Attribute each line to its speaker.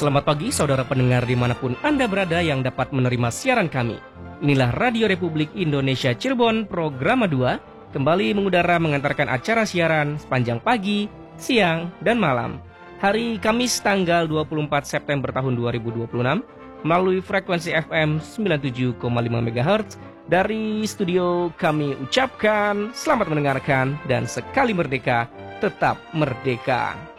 Speaker 1: Selamat pagi saudara pendengar dimanapun Anda berada yang dapat menerima siaran kami. Inilah Radio Republik Indonesia Cirebon Programa 2 kembali mengudara mengantarkan acara siaran sepanjang pagi, siang, dan malam. Hari Kamis tanggal 24 September tahun 2026 melalui frekuensi FM 97,5 MHz dari studio kami ucapkan selamat mendengarkan dan sekali merdeka, tetap merdeka.